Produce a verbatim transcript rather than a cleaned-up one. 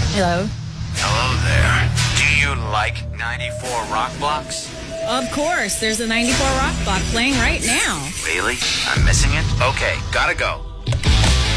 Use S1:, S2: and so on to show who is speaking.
S1: Hello.
S2: Hello there. Do you like ninety-four Rock Blocks?
S1: Of course, there's a ninety-four Rock Block playing right now.
S2: Really? I'm missing it? Okay, gotta go.